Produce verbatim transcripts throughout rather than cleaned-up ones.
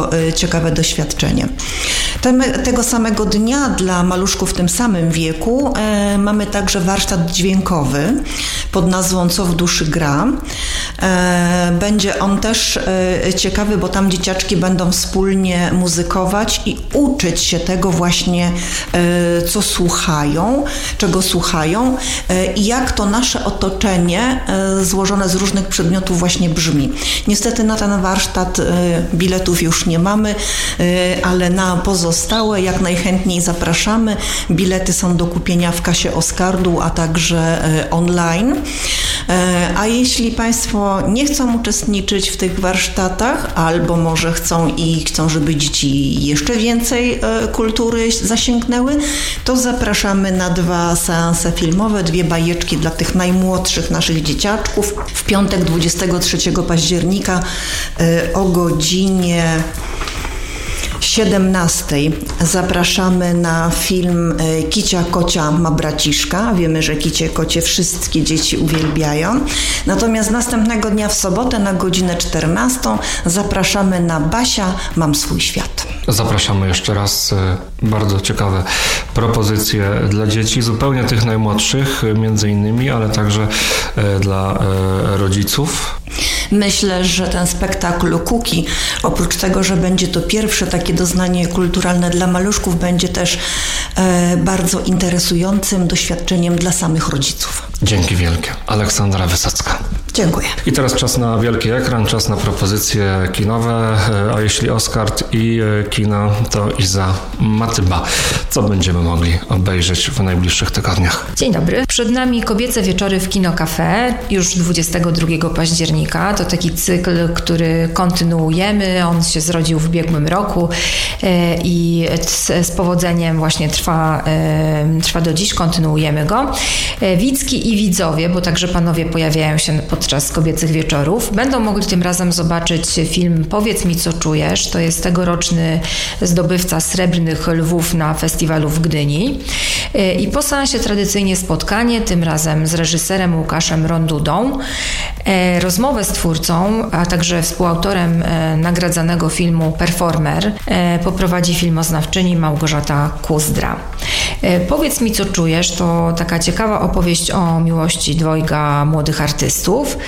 bardzo ciekawe doświadczenie. Tego samego dnia dla maluszków w tym samym wieku e, mamy także warsztat dźwiękowy pod nazwą Co w duszy gra. E, będzie on też e, ciekawy, bo tam dzieciaczki będą wspólnie muzykować i uczyć się tego właśnie, e, co słuchają, czego słuchają e, i jak to nasze otoczenie e, złożone z różnych przedmiotów właśnie brzmi. Niestety na ten warsztat e, biletów już nie mamy, e, ale na pozostałe jak najchętniej zapraszamy. Bilety są do kupienia w kasie Oskardu, a także e, online. E, a jeśli Państwo nie chcą uczestniczyć w tych warsztatach, albo może chcą i chcą, żeby dzieci jeszcze więcej e, kultury zasięgnęły, to zapraszamy na dwa seanse filmowe, dwie bajeczki dla tych najmłodszych naszych dzieciaczków. W piątek dwudziestego trzeciego października e, o godzinie siedemnastej zapraszamy na film Kicia Kocia ma braciszka. Wiemy, że kicie kocie wszystkie dzieci uwielbiają. Natomiast następnego dnia w sobotę na godzinę czternastą zapraszamy na Basia mam swój świat. Zapraszamy jeszcze raz. Bardzo ciekawe propozycje dla dzieci, zupełnie tych najmłodszych między innymi, ale także dla rodziców. Myślę, że ten spektakl Kuki, oprócz tego, że będzie to pierwsze takie doznanie kulturalne dla maluszków, będzie też e, bardzo interesującym doświadczeniem dla samych rodziców. Dzięki wielkie. Aleksandra Wysocka. Dziękuję. I teraz czas na wielki ekran, czas na propozycje kinowe, a jeśli Oskard i kino, to Iza Matyba. Co będziemy mogli obejrzeć w najbliższych tygodniach? Dzień dobry. Przed nami Kobiece Wieczory w Kino Cafe już dwudziestego drugiego października. To taki cykl, który kontynuujemy. On się zrodził w ubiegłym roku i z powodzeniem właśnie trwa, trwa do dziś. Kontynuujemy go. Widzki i widzowie, bo także panowie pojawiają się podczas kobiecych wieczorów, będą mogli tym razem zobaczyć film Powiedz mi, co czujesz. To jest tegoroczny zdobywca Srebrnych Lwów na festiwalu w Gdyni. I po seansie tradycyjnie spotkanie, tym razem z reżyserem Łukaszem Rondudą. Rozmowę z twórcą, a także współautorem nagradzanego filmu Performer poprowadzi filmoznawczyni Małgorzata Kuzdra. Powiedz mi, co czujesz, to taka ciekawa opowieść o miłości dwojga młodych artystów.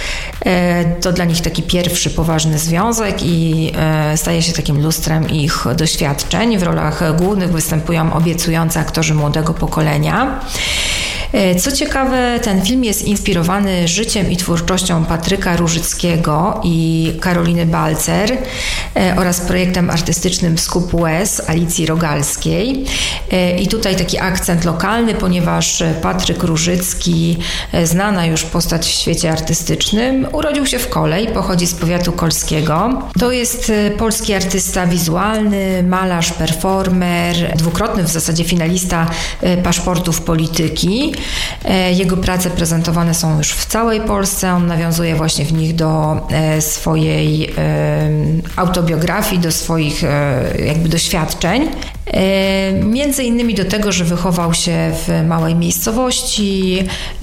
To dla nich taki pierwszy poważny związek i staje się takim lustrem ich doświadczeń. W rolach głównych występują obiecujący aktorzy młodego pokolenia. Co ciekawe, ten film jest inspirowany życiem i twórczością Patryka Różyckiego i Karoliny Balcer oraz projektem artystycznym Skup łez Alicji Rogalskiej. I tutaj taki akcent lokalny, ponieważ Patryk Różycki, znana już postać w świecie artystycznym, urodził się w Kolej, pochodzi z powiatu kolskiego. To jest polski artysta wizualny, malarz, performer, dwukrotny w zasadzie finalista paszportów polityki. Jego prace prezentowane są już w całej Polsce. On nawiązuje właśnie w nich do swojej autobiografii, do swoich jakby doświadczeń. Między innymi do tego, że wychował się w małej miejscowości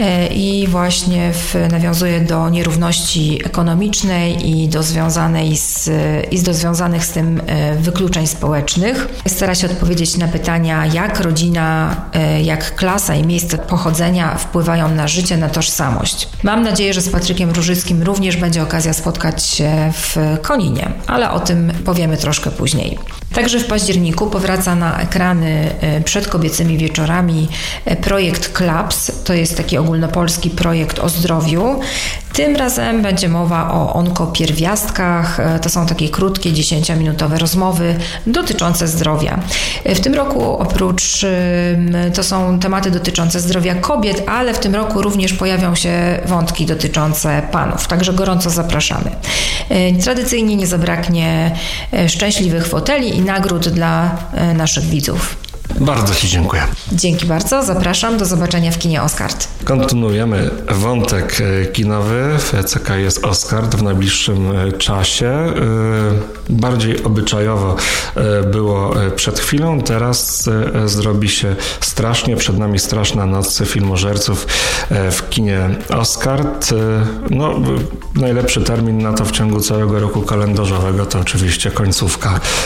i właśnie w, nawiązuje do nierówności ekonomicznej i do, związanej z, i do związanych z tym wykluczeń społecznych. Stara się odpowiedzieć na pytania, jak rodzina, jak klasa i miejsce pochodzenia wpływają na życie, na tożsamość. Mam nadzieję, że z Patrykiem Różyckim również będzie okazja spotkać się w Koninie, ale o tym powiemy troszkę później. Także w październiku powraca na ekrany przed kobiecymi wieczorami projekt Klaps. To jest taki ogólnopolski projekt o zdrowiu. Tym razem będzie mowa o onkopierwiastkach. To są takie krótkie, dziesięciominutowe rozmowy dotyczące zdrowia. W tym roku oprócz, to są tematy dotyczące zdrowia kobiet, ale w tym roku również pojawią się wątki dotyczące panów. Także gorąco zapraszamy. Tradycyjnie nie zabraknie szczęśliwych foteli i nagród dla naszych widzów. Bardzo Ci dziękuję. Dzięki bardzo. Zapraszam. Do zobaczenia w kinie Oskard. Kontynuujemy wątek kinowy w C K jest Oskard w najbliższym czasie. Bardziej obyczajowo było przed chwilą. Teraz zrobi się strasznie. Przed nami straszna noc filmożerców w kinie Oskard. No, najlepszy termin na to w ciągu całego roku kalendarzowego to oczywiście końcówka